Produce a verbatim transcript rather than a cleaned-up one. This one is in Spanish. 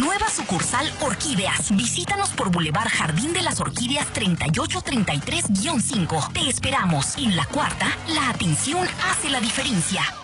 Nueva sucursal Orquídeas. Visítanos por Boulevard Jardín de las Orquídeas treinta y ocho treinta y tres guión cinco. Te esperamos. En la cuarta, la atención hace la diferencia.